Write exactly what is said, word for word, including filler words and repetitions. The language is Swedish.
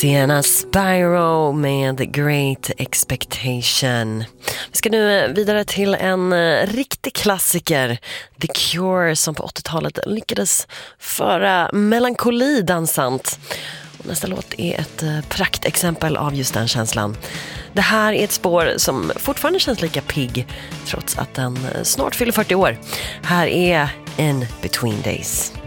Sienna Spyro med Great Expectation. Vi ska nu vidare till en riktig klassiker, The Cure, som på åttiotalet lyckades föra melankoli dansant. Och nästa låt är ett praktexempel av just den känslan. Det här är ett spår som fortfarande känns lika pigg trots att den snart fyller fyrtio år. Här är In Between Days.